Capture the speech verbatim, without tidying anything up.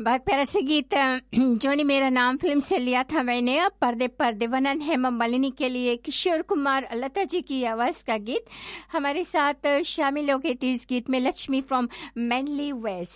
बहुत प्यारा से गीत अ, जो ने मेरा नाम फिल्म से लिया था मैंने। अब पर्दे पर देवानंद हेमा मालिनी के लिए किशोर कुमार लता जी की आवाज का गीत हमारे साथ शामिल हो गए थे इस गीत में लक्ष्मी फ्रॉम मैनली वेस्ट।